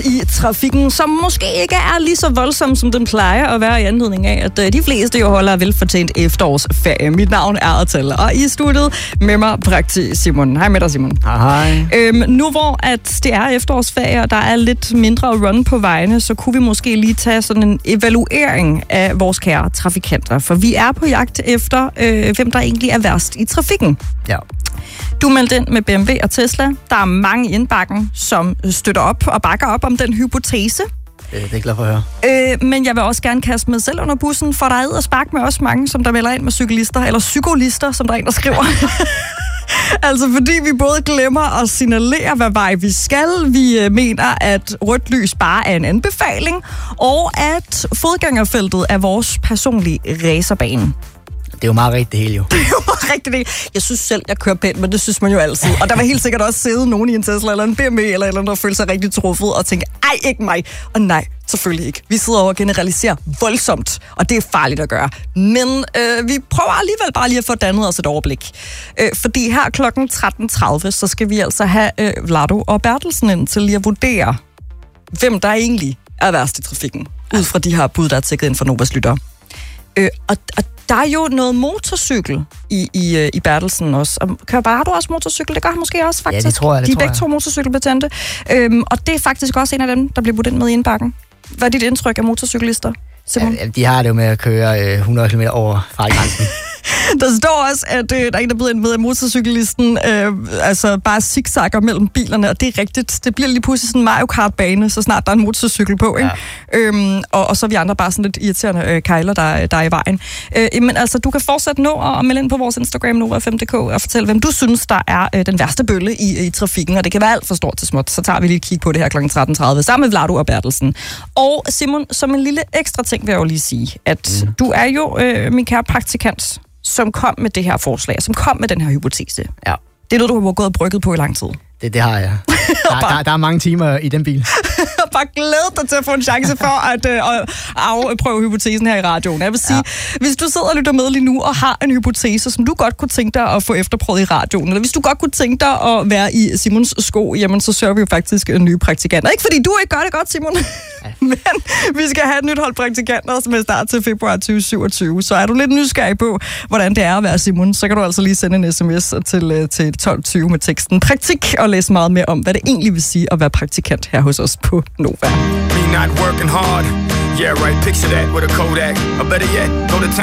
i trafikken, som måske ikke er lige så voldsom, som den plejer at være i anledning af, at de fleste jo holder velfortjent efterårsferie. Mit navn er Atal, og i studiet med mig Prakti Simon. Hej med dig, Simon. Hej. Nu hvor at det er efterårsferie, og der er lidt mindre run på vejene, så kunne vi måske lige tage sådan en evaluering af vores kære trafikanter. For vi er på jagt efter, hvem der egentlig er værst i trafikken. Ja. Du meldte ind med BMW og Tesla. Der er mange i indbakken, som støtter op og bakker op om den hypotese. Det er jeg glad for at høre. Men jeg vil også gerne kaste mig selv under bussen, for der er og spark med også mange, som der melder ind med cyklister, eller psykolister, som der er en, der skriver. Altså fordi vi både glemmer at signalere, hvad vej vi skal. Vi mener, at rødt lys bare er en anbefaling, og at fodgængerfeltet er vores personlige racerbane. Det er jo meget rigtigt det hele jo. Det er jo rigtigt det. Jeg synes selv, jeg kører pænt, men det synes man jo altid. Og der var helt sikkert også siddet nogen i en Tesla eller en BMW eller andet, der følte sig rigtig truffet og tænkte, ej, ikke mig. Og nej, selvfølgelig ikke. Vi sidder over og generaliserer voldsomt, og det er farligt at gøre. Men vi prøver alligevel bare lige at få dannet os et overblik. Fordi her klokken 13.30, så skal vi altså have Vlado og Bertelsen ind til lige at vurdere, hvem der egentlig er værst i trafikken. Ud fra de her bud, der er tækket ind for Novas lytter. Og der er jo noget motorcykel i Bertelsen også. Og kører bare du også motorcykel? Det gør han måske også, faktisk. Ja, det tror jeg. De er begge to motorcykelbetjente. Og det er faktisk også en af dem, der bliver budt ind med i indbakken. Hvad er dit indtryk af motorcyklister, Simon? Ja, de har det jo med at køre 100 km over fartgrænsen. Der står også, at der er en, der er blevet ind med, at motorcyklisten altså bare zigzagger mellem bilerne, og det er rigtigt. Det bliver lige pludselig sådan en Mario Kart-bane, så snart der er en motorcykel på, ikke? Ja. Og så er vi andre bare sådan lidt irriterende kejler, der er i vejen. Men altså, du kan fortsætte nå og melde ind på vores Instagram, Nova5.dk, og fortælle, hvem du synes, der er den værste bølle i trafikken, og det kan være alt for stort til småt. Så tager vi lige et kig på det her kl. 13.30, sammen med Vlado og Bertelsen. Og Simon, som en lille ekstra ting vil jeg jo lige sige, at du er jo min kære praktikant, som kom med det her forslag, som kom med den her hypotese. Ja. Det er noget, du har gået og brygget på i lang tid. Det har jeg. Der er mange timer i den bil. Bare glæd dig til at få en chance for at afprøve hypotesen her i radioen. Jeg vil sige, hvis du sidder og lytter med lige nu og har en hypotese, som du godt kunne tænke dig at få efterprøvet i radioen, eller hvis du godt kunne tænke dig at være i Simons sko, jamen så sørger vi jo faktisk en ny praktikanter. Ikke fordi du ikke gør det godt, Simon, men vi skal have et nyt hold praktikanter, som er start til februar 2027. Så er du lidt nysgerrig på, hvordan det er at være Simon, så kan du altså lige sende en sms til 12.20 med teksten praktik, og læse meget mere om, hvad det egentlig vil sige at være praktikant her hos os på Nova. Me not working hard. Yeah, right. Picture that with a Kodak. Or better yet, go to town.